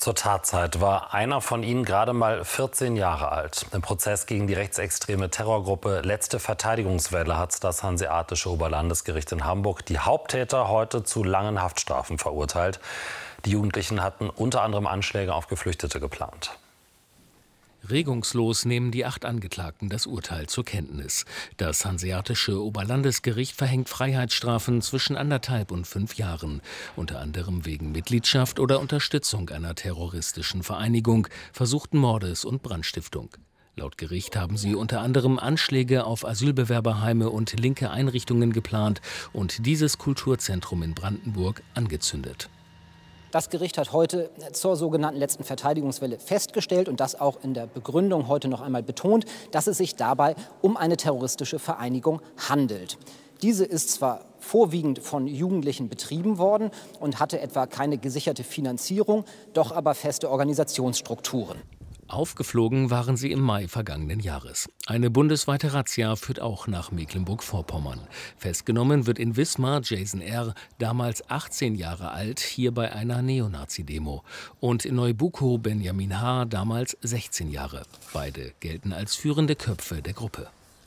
Zur Tatzeit war einer von ihnen gerade mal 14 Jahre alt. Im Prozess gegen die rechtsextreme Terrorgruppe Letzte Verteidigungswelle hat das Hanseatische Oberlandesgericht in Hamburg die Haupttäter heute zu langen Haftstrafen verurteilt. Die Jugendlichen hatten unter anderem Anschläge auf Geflüchtete geplant. Regungslos nehmen die 8 Angeklagten das Urteil zur Kenntnis. Das Hanseatische Oberlandesgericht verhängt Freiheitsstrafen zwischen 1,5 und 5 Jahren. Unter anderem wegen Mitgliedschaft oder Unterstützung einer terroristischen Vereinigung, versuchten Mordes und Brandstiftung. Laut Gericht haben sie unter anderem Anschläge auf Asylbewerberheime und linke Einrichtungen geplant und dieses Kulturzentrum in Brandenburg angezündet. Das Gericht hat heute zur sogenannten letzten Verteidigungswelle festgestellt und das auch in der Begründung heute noch einmal betont, dass es sich dabei um eine terroristische Vereinigung handelt. Diese ist zwar vorwiegend von Jugendlichen betrieben worden und hatte etwa keine gesicherte Finanzierung, doch aber feste Organisationsstrukturen. Aufgeflogen waren sie im Mai vergangenen Jahres. Eine bundesweite Razzia führt auch nach Mecklenburg-Vorpommern. Festgenommen wird in Wismar Jason R., damals 18 Jahre alt, hier bei einer Neonazi-Demo. Und in Neubukow Benjamin H., damals 16 Jahre. Beide gelten als führende Köpfe der Gruppe.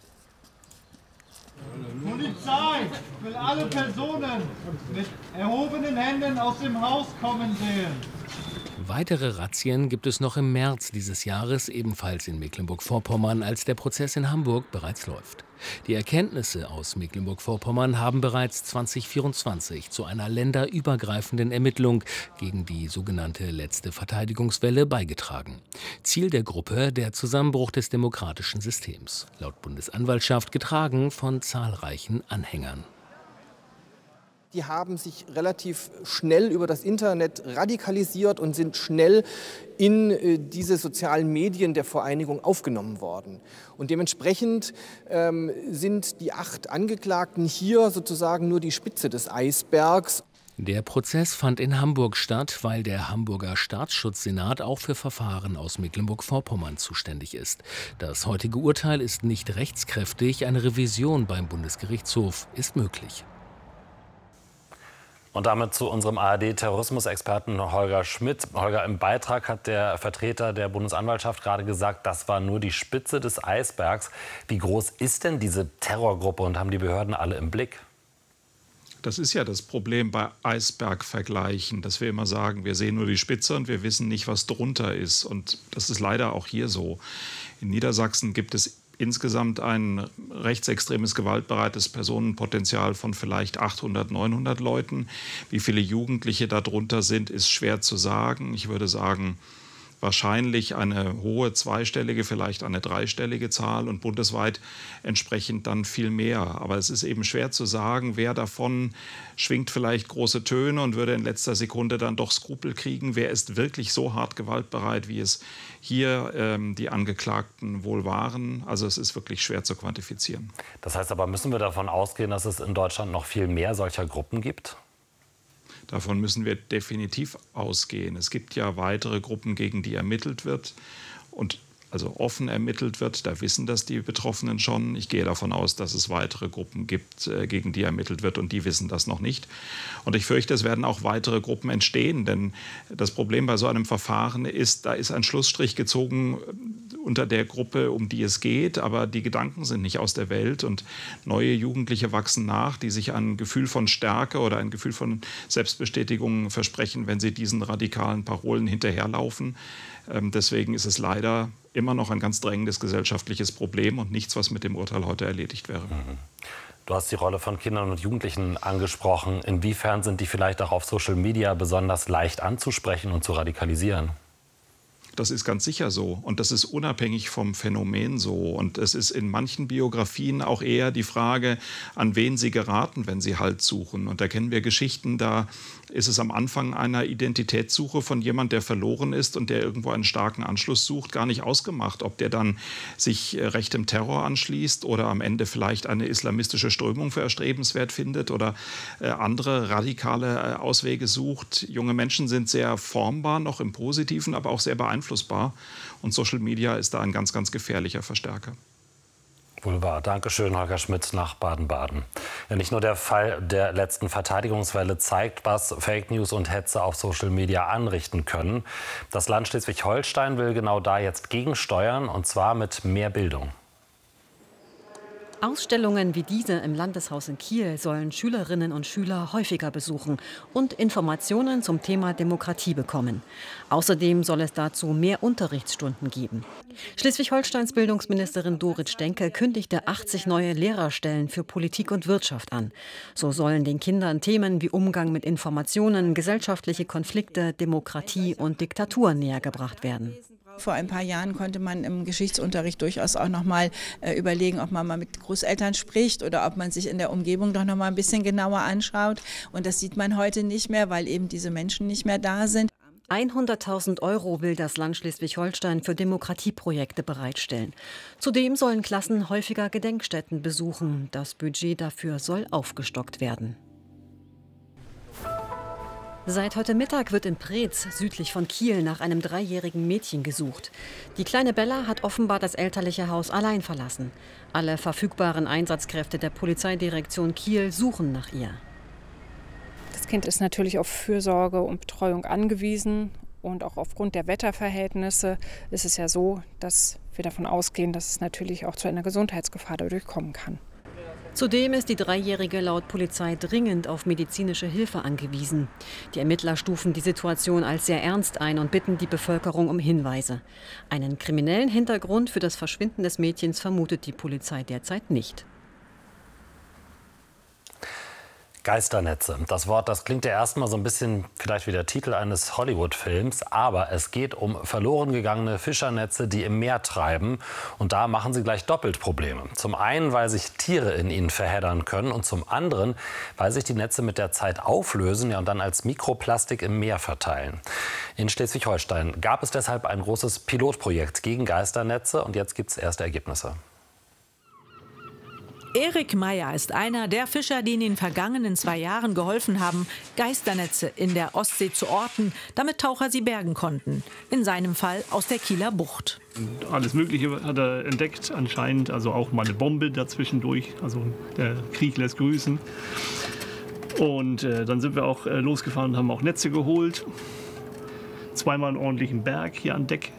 Polizei will alle Personen mit erhobenen Händen aus dem Haus kommen sehen. Weitere Razzien gibt es noch im März dieses Jahres, ebenfalls in Mecklenburg-Vorpommern, als der Prozess in Hamburg bereits läuft. Die Erkenntnisse aus Mecklenburg-Vorpommern haben bereits 2024 zu einer länderübergreifenden Ermittlung gegen die sogenannte Letzte Verteidigungswelle beigetragen. Ziel der Gruppe der Zusammenbruch des demokratischen Systems. Laut Bundesanwaltschaft getragen von zahlreichen Anhängern. Die haben sich relativ schnell über das Internet radikalisiert und sind schnell in diese sozialen Medien der Vereinigung aufgenommen worden. Und dementsprechend sind die 8 Angeklagten hier sozusagen nur die Spitze des Eisbergs. Der Prozess fand in Hamburg statt, weil der Hamburger Staatsschutzsenat auch für Verfahren aus Mecklenburg-Vorpommern zuständig ist. Das heutige Urteil ist nicht rechtskräftig, eine Revision beim Bundesgerichtshof ist möglich. Und damit zu unserem ARD-Terrorismusexperten Holger Schmidt. Holger, im Beitrag hat der Vertreter der Bundesanwaltschaft gerade gesagt, das war nur die Spitze des Eisbergs. Wie groß ist denn diese Terrorgruppe und haben die Behörden alle im Blick? Das ist ja das Problem bei Eisbergvergleichen, dass wir immer sagen, wir sehen nur die Spitze und wir wissen nicht, was drunter ist. Und das ist leider auch hier so. In Niedersachsen gibt es insgesamt ein rechtsextremes, gewaltbereites Personenpotenzial von vielleicht 800, 900 Leuten. Wie viele Jugendliche darunter sind, ist schwer zu sagen. Ich würde sagen, wahrscheinlich eine hohe zweistellige, vielleicht eine dreistellige Zahl und bundesweit entsprechend dann viel mehr. Aber es ist eben schwer zu sagen, wer davon schwingt vielleicht große Töne und würde in letzter Sekunde dann doch Skrupel kriegen. Wer ist wirklich so hart gewaltbereit, wie es hier die Angeklagten wohl waren? Also es ist wirklich schwer zu quantifizieren. Das heißt aber, müssen wir davon ausgehen, dass es in Deutschland noch viel mehr solcher Gruppen gibt? Davon müssen wir definitiv ausgehen. Es gibt ja weitere Gruppen, gegen die ermittelt wird und also offen ermittelt wird. Da wissen das die Betroffenen schon. Ich gehe davon aus, dass es weitere Gruppen gibt, gegen die ermittelt wird und die wissen das noch nicht. Und ich fürchte, es werden auch weitere Gruppen entstehen, denn das Problem bei so einem Verfahren ist, da ist ein Schlussstrich gezogen unter der Gruppe, um die es geht, aber die Gedanken sind nicht aus der Welt und neue Jugendliche wachsen nach, die sich ein Gefühl von Stärke oder ein Gefühl von Selbstbestätigung versprechen, wenn sie diesen radikalen Parolen hinterherlaufen. Deswegen ist es leider immer noch ein ganz drängendes gesellschaftliches Problem und nichts, was mit dem Urteil heute erledigt wäre. Du hast die Rolle von Kindern und Jugendlichen angesprochen. Inwiefern sind die vielleicht auch auf Social Media besonders leicht anzusprechen und zu radikalisieren? Das ist ganz sicher so und das ist unabhängig vom Phänomen so. Und es ist in manchen Biografien auch eher die Frage, an wen sie geraten, wenn sie Halt suchen. Und da kennen wir Geschichten, da ist es am Anfang einer Identitätssuche von jemand, der verloren ist und der irgendwo einen starken Anschluss sucht, gar nicht ausgemacht, ob der dann sich rechtem Terror anschließt oder am Ende vielleicht eine islamistische Strömung für erstrebenswert findet oder andere radikale Auswege sucht. Junge Menschen sind sehr formbar, noch im Positiven, aber auch sehr beeinflussbar. Und Social Media ist da ein ganz, ganz gefährlicher Verstärker. Wohl wahr. Dankeschön, Holger Schmidt nach Baden-Baden. Ja, nicht nur der Fall der letzten Verteidigungswelle zeigt, was Fake News und Hetze auf Social Media anrichten können. Das Land Schleswig-Holstein will genau da jetzt gegensteuern, und zwar mit mehr Bildung. Ausstellungen wie diese im Landeshaus in Kiel sollen Schülerinnen und Schüler häufiger besuchen und Informationen zum Thema Demokratie bekommen. Außerdem soll es dazu mehr Unterrichtsstunden geben. Schleswig-Holsteins Bildungsministerin Dorit Stenke kündigte 80 neue Lehrerstellen für Politik und Wirtschaft an. So sollen den Kindern Themen wie Umgang mit Informationen, gesellschaftliche Konflikte, Demokratie und Diktatur nähergebracht werden. Vor ein paar Jahren konnte man im Geschichtsunterricht durchaus auch noch mal überlegen, ob man mal mit Großeltern spricht oder ob man sich in der Umgebung doch noch mal ein bisschen genauer anschaut. Und das sieht man heute nicht mehr, weil eben diese Menschen nicht mehr da sind. 100.000 € will das Land Schleswig-Holstein für Demokratieprojekte bereitstellen. Zudem sollen Klassen häufiger Gedenkstätten besuchen. Das Budget dafür soll aufgestockt werden. Seit heute Mittag wird in Preetz, südlich von Kiel, nach einem 3-jährigen Mädchen gesucht. Die kleine Bella hat offenbar das elterliche Haus allein verlassen. Alle verfügbaren Einsatzkräfte der Polizeidirektion Kiel suchen nach ihr. Das Kind ist natürlich auf Fürsorge und Betreuung angewiesen. Und auch aufgrund der Wetterverhältnisse ist es ja so, dass wir davon ausgehen, dass es natürlich auch zu einer Gesundheitsgefahr dadurch kommen kann. Zudem ist die 3-Jährige laut Polizei dringend auf medizinische Hilfe angewiesen. Die Ermittler stufen die Situation als sehr ernst ein und bitten die Bevölkerung um Hinweise. Einen kriminellen Hintergrund für das Verschwinden des Mädchens vermutet die Polizei derzeit nicht. Geisternetze. Das Wort, das klingt ja erstmal so ein bisschen vielleicht wie der Titel eines Hollywood-Films, aber es geht um verloren gegangene Fischernetze, die im Meer treiben. Und da machen sie gleich doppelt Probleme. Zum einen, weil sich Tiere in ihnen verheddern können, und zum anderen, weil sich die Netze mit der Zeit auflösen, ja, und dann als Mikroplastik im Meer verteilen. In Schleswig-Holstein gab es deshalb ein großes Pilotprojekt gegen Geisternetze, und jetzt gibt es erste Ergebnisse. Erik Meyer ist einer der Fischer, die in den vergangenen 2 Jahren geholfen haben, Geisternetze in der Ostsee zu orten, damit Taucher sie bergen konnten. In seinem Fall aus der Kieler Bucht. Alles Mögliche hat er entdeckt anscheinend, also auch mal eine Bombe dazwischendurch. Also der Krieg lässt grüßen. Und dann sind wir auch losgefahren und haben auch Netze geholt. 2-mal einen ordentlichen Berg hier an Deck.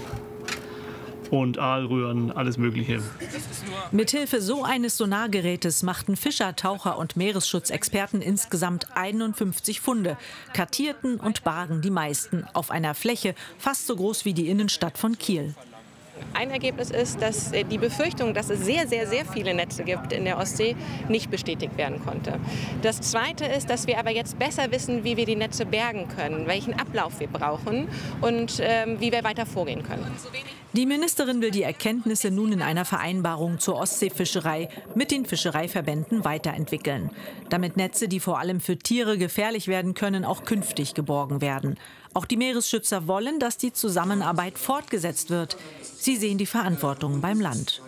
Und Aalröhren, alles Mögliche. Mithilfe so eines Sonargerätes machten Fischer, Taucher und Meeresschutzexperten insgesamt 51 Funde, kartierten und bargen die meisten auf einer Fläche fast so groß wie die Innenstadt von Kiel. Ein Ergebnis ist, dass die Befürchtung, dass es sehr, sehr, sehr viele Netze gibt in der Ostsee, nicht bestätigt werden konnte. Das Zweite ist, dass wir aber jetzt besser wissen, wie wir die Netze bergen können, welchen Ablauf wir brauchen und wie wir weiter vorgehen können. Die Ministerin will die Erkenntnisse nun in einer Vereinbarung zur Ostseefischerei mit den Fischereiverbänden weiterentwickeln, damit Netze, die vor allem für Tiere gefährlich werden können, auch künftig geborgen werden. Auch die Meeresschützer wollen, dass die Zusammenarbeit fortgesetzt wird. Sie sehen die Verantwortung beim Land.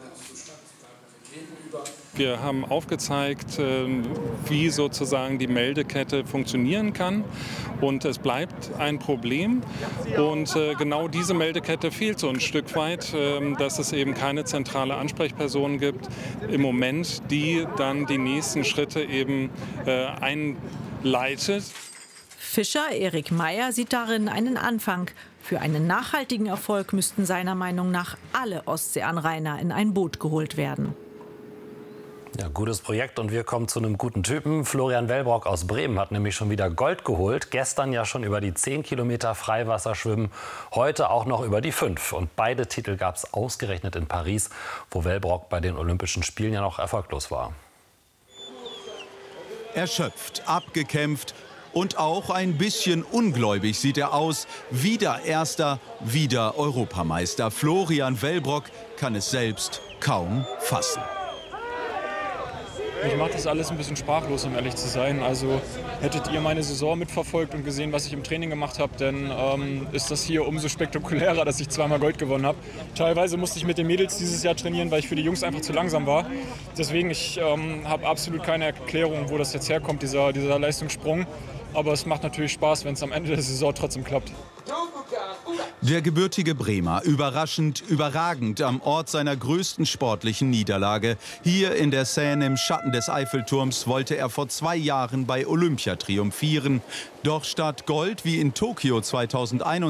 Wir haben aufgezeigt, wie sozusagen die Meldekette funktionieren kann. Und es bleibt ein Problem. Und genau diese Meldekette fehlt so ein Stück weit, dass es eben keine zentrale Ansprechperson gibt im Moment, die dann die nächsten Schritte eben einleitet. Fischer Erik Meyer sieht darin einen Anfang. Für einen nachhaltigen Erfolg müssten seiner Meinung nach alle Ostseeanrainer in ein Boot geholt werden. Ja, gutes Projekt, und wir kommen zu einem guten Typen. Florian Wellbrock aus Bremen hat nämlich schon wieder Gold geholt. Gestern ja schon über die 10 Kilometer Freiwasserschwimmen, heute auch noch über die 5. Und beide Titel gab es ausgerechnet in Paris, wo Wellbrock bei den Olympischen Spielen ja noch erfolglos war. Erschöpft, abgekämpft und auch ein bisschen ungläubig sieht er aus. Wieder Erster, wieder Europameister. Florian Wellbrock kann es selbst kaum fassen. Mich macht das alles ein bisschen sprachlos, um ehrlich zu sein. Also hättet ihr meine Saison mitverfolgt und gesehen, was ich im Training gemacht habe, dann ist das hier umso spektakulärer, dass ich 2-mal Gold gewonnen habe. Teilweise musste ich mit den Mädels dieses Jahr trainieren, weil ich für die Jungs einfach zu langsam war. Deswegen, ich habe absolut keine Erklärung, wo das jetzt herkommt, dieser Leistungssprung. Aber es macht natürlich Spaß, wenn es am Ende der Saison trotzdem klappt. Der gebürtige Bremer, überraschend, überragend am Ort seiner größten sportlichen Niederlage. Hier in der Seine im Schatten des Eiffelturms wollte er vor 2 Jahren bei Olympia triumphieren. Doch statt Gold wie in Tokio 2021